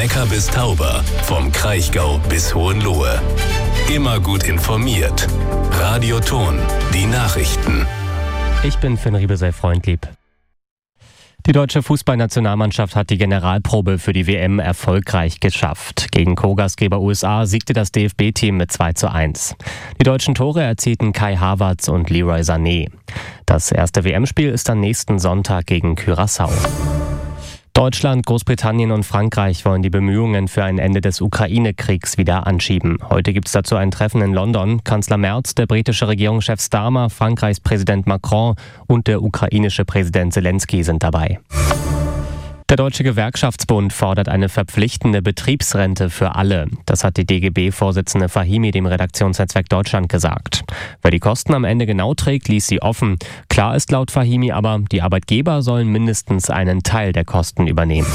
Neckar bis Tauber, vom Kraichgau bis Hohenlohe. Immer gut informiert. Radio Thon, die Nachrichten. Ich bin Finn Riebesell-Freundlieb. Die deutsche Fußballnationalmannschaft hat die Generalprobe für die WM erfolgreich geschafft. Gegen Co-Gastgeber USA siegte das DFB-Team mit 2:1. Die deutschen Tore erzielten Kai Havertz und Leroy Sané. Das erste WM-Spiel ist am nächsten Sonntag gegen Curaçao. Deutschland, Großbritannien und Frankreich wollen die Bemühungen für ein Ende des Ukraine-Kriegs wieder anschieben. Heute gibt es dazu ein Treffen in London. Kanzler Merz, der britische Regierungschef Starmer, Frankreichs Präsident Macron und der ukrainische Präsident Zelensky sind dabei. Der Deutsche Gewerkschaftsbund fordert eine verpflichtende Betriebsrente für alle. Das hat die DGB-Vorsitzende Fahimi dem Redaktionsnetzwerk Deutschland gesagt. Wer die Kosten am Ende genau trägt, ließ sie offen. Klar ist laut Fahimi aber, die Arbeitgeber sollen mindestens einen Teil der Kosten übernehmen.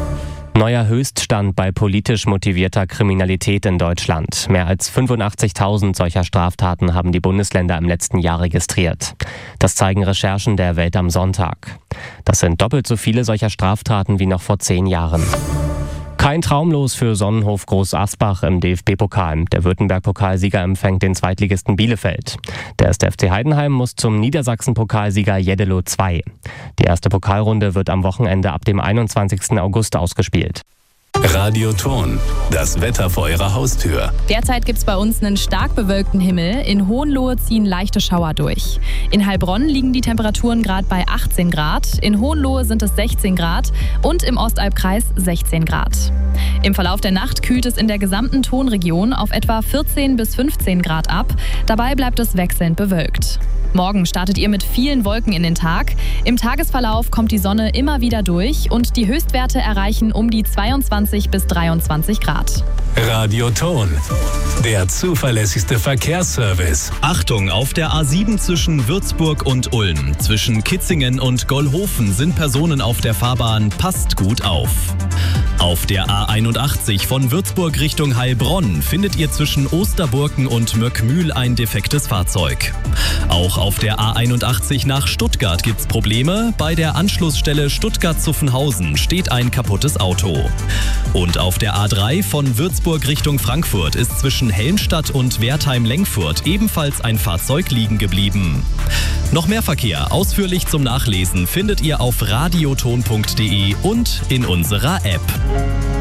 Neuer Höchststand bei politisch motivierter Kriminalität in Deutschland. Mehr als 85.000 solcher Straftaten haben die Bundesländer im letzten Jahr registriert. Das zeigen Recherchen der Welt am Sonntag. Das sind doppelt so viele solcher Straftaten wie noch vor 10 Jahren. Kein Traumlos für Sonnenhof Groß Asbach im DFB-Pokal. Der Württemberg-Pokalsieger empfängt den Zweitligisten Bielefeld. Der 1. FC Heidenheim muss zum Niedersachsen-Pokalsieger Jeddelo II. Die erste Pokalrunde wird am Wochenende ab dem 21. August ausgespielt. Radio Thon, das Wetter vor Ihrer Haustür. Derzeit gibt es bei uns einen stark bewölkten Himmel. In Hohenlohe ziehen leichte Schauer durch. In Heilbronn liegen die Temperaturen gerade bei 18 Grad. In Hohenlohe sind es 16 Grad und im Ostalbkreis 16 Grad. Im Verlauf der Nacht kühlt es in der gesamten Thonregion auf etwa 14 bis 15 Grad ab. Dabei bleibt es wechselnd bewölkt. Morgen startet ihr mit vielen Wolken in den Tag. Im Tagesverlauf kommt die Sonne immer wieder durch und die Höchstwerte erreichen um die 22 bis 23 Grad. Radio Thon, der zuverlässigste Verkehrsservice. Achtung, auf der A7 zwischen Würzburg und Ulm, zwischen Kitzingen und Gollhofen sind Personen auf der Fahrbahn, passt gut auf. Auf der A81 von Würzburg Richtung Heilbronn findet ihr zwischen Osterburken und Möckmühl ein defektes Fahrzeug. Auch auf der A81 nach Stuttgart gibt's Probleme. Bei der Anschlussstelle Stuttgart-Zuffenhausen steht ein kaputtes Auto. Und auf der A3 von Würzburg Richtung Frankfurt ist zwischen Helmstadt und Wertheim-Lenkfurt ebenfalls ein Fahrzeug liegen geblieben. Noch mehr Verkehr ausführlich zum Nachlesen findet ihr auf radiothon.de und in unserer App.